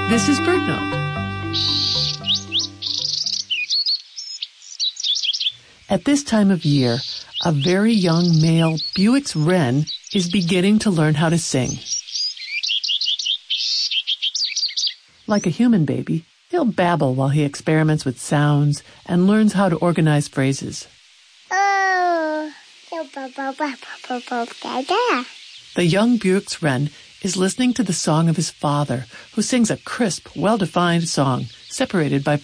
This is BirdNote. At this time of year, a very young male Bewick's wren is beginning to learn how to sing. Like a human baby, he'll babble while he experiments with sounds and learns how to organize phrases. The young Bewick's wren is listening to the song of his father, who sings a crisp, well-defined song, separated by